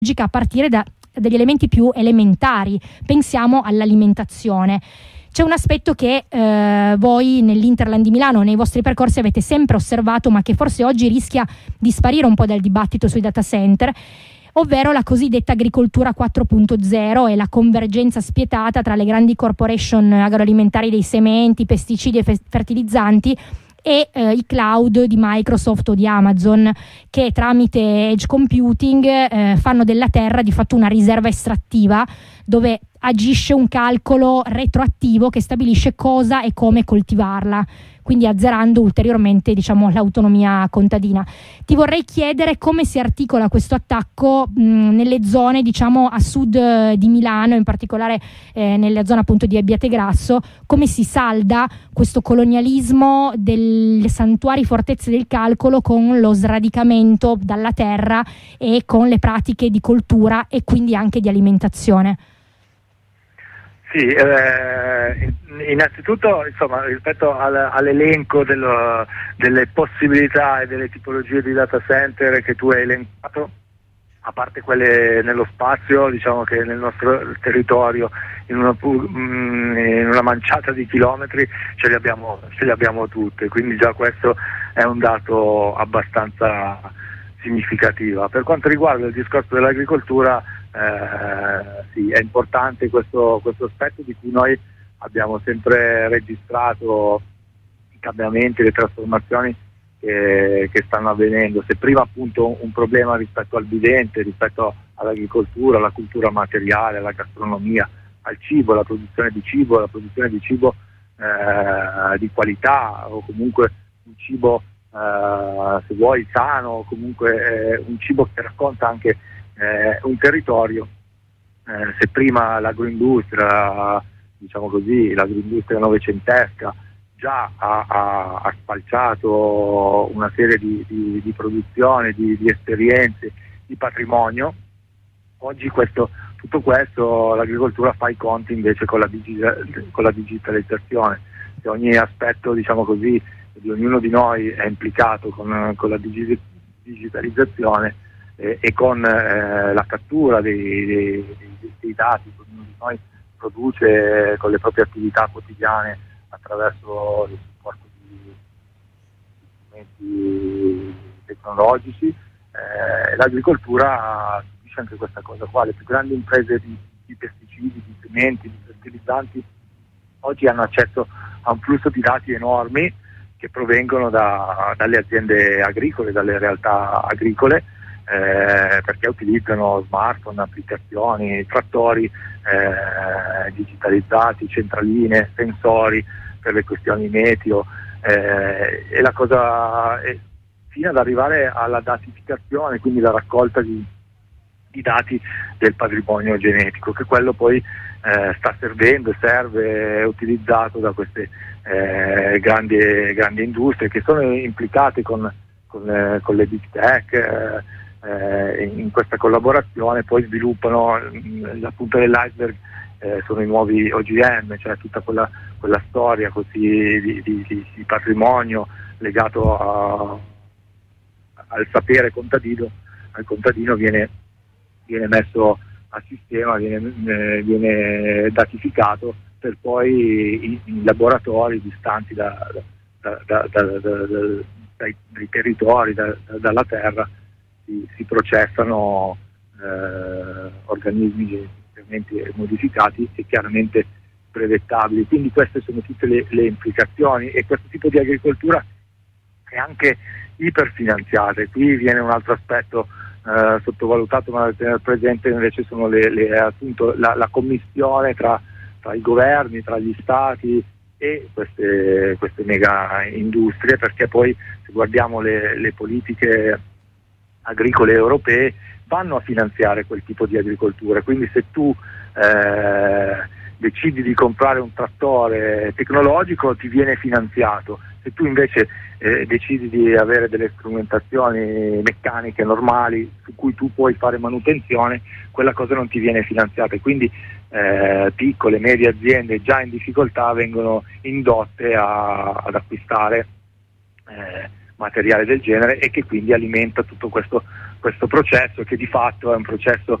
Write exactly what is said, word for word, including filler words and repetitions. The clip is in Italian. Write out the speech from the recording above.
a partire da degli elementi più elementari. Pensiamo all'alimentazione. C'è un aspetto che eh, voi nell'Interland di Milano, nei vostri percorsi, avete sempre osservato, ma che forse oggi rischia di sparire un po' dal dibattito sui data center, ovvero la cosiddetta agricoltura quattro punto zero e la convergenza spietata tra le grandi corporation agroalimentari dei sementi, pesticidi e fe- fertilizzanti e eh, i cloud di Microsoft o di Amazon, che tramite edge computing eh, fanno della terra di fatto una riserva estrattiva dove agisce un calcolo retroattivo che stabilisce cosa e come coltivarla, quindi azzerando ulteriormente, diciamo, l'autonomia contadina. Ti vorrei chiedere come si articola questo attacco mh, nelle zone, diciamo, a sud eh, di Milano, in particolare eh, nella zona appunto di Abbiategrasso, come si salda questo colonialismo delle santuari fortezze del calcolo con lo sradicamento dalla terra e con le pratiche di coltura e quindi anche di alimentazione. Sì, eh, innanzitutto, insomma, rispetto al, all'elenco dello, delle possibilità e delle tipologie di data center che tu hai elencato, a parte quelle nello spazio, diciamo che nel nostro territorio, in una, in una manciata di chilometri, ce le abbiamo, ce le abbiamo tutte, quindi già questo è un dato abbastanza significativo. Per quanto riguarda il discorso dell'agricoltura, Eh, sì, è importante questo, questo aspetto di cui noi abbiamo sempre registrato i cambiamenti, le trasformazioni che, che stanno avvenendo. Se prima appunto un problema rispetto al vivente, rispetto all'agricoltura, alla cultura materiale, alla gastronomia, al cibo, alla produzione di cibo, la produzione di cibo eh, di qualità, o comunque un cibo eh, se vuoi sano, o comunque eh, un cibo che racconta anche Eh, un territorio. Eh, se prima l'agroindustria, diciamo così, l'agroindustria novecentesca già ha, ha, ha spalciato una serie di, di, di produzioni, di, di esperienze, di patrimonio, oggi questo, tutto questo l'agricoltura fa i conti invece con la, digi- con la digitalizzazione. Se ogni aspetto, diciamo così, di ognuno di noi è implicato con, con la digi- digitalizzazione e con eh, la cattura dei, dei, dei dati che ognuno di noi produce con le proprie attività quotidiane attraverso il supporto di strumenti tecnologici, eh, l'agricoltura subisce anche questa cosa qua. Le più grandi imprese di, di pesticidi, di sementi, di fertilizzanti oggi hanno accesso a un flusso di dati enormi che provengono da, dalle aziende agricole, dalle realtà agricole, Eh, perché utilizzano smartphone, applicazioni, trattori eh, digitalizzati, centraline, sensori per le questioni meteo eh, e la cosa è, fino ad arrivare alla datificazione, quindi la raccolta di, di dati del patrimonio genetico, che quello poi eh, sta servendo, serve, è utilizzato da queste eh, grandi, grandi industrie che sono implicate con, con, eh, con le big tech. Eh, Eh, in questa collaborazione poi sviluppano la punta dell'iceberg, eh, sono i nuovi O G M, cioè tutta quella, quella storia così di, di, di, di patrimonio legato a, al sapere contadino, al contadino viene, viene messo a sistema, viene, eh, viene datificato per poi in, in laboratori distanti da, da, da, da, da, da, dai, dai territori, da, da, dalla terra. Si, si processano eh, organismi geneticamente modificati e chiaramente brevettabili, quindi queste sono tutte le, le implicazioni, e questo tipo di agricoltura è anche iperfinanziata. E qui viene un altro aspetto eh, sottovalutato ma da tenere presente, invece sono le, le, appunto, la, la commistione tra, tra i governi, tra gli stati e queste, queste mega industrie, perché poi se guardiamo le, le politiche agricole europee vanno a finanziare quel tipo di agricoltura, quindi se tu eh, decidi di comprare un trattore tecnologico ti viene finanziato, se tu invece eh, decidi di avere delle strumentazioni meccaniche normali su cui tu puoi fare manutenzione, quella cosa non ti viene finanziata, e quindi eh, piccole e medie aziende già in difficoltà vengono indotte a, ad acquistare eh, materiale del genere e che quindi alimenta tutto questo, questo processo che di fatto è un processo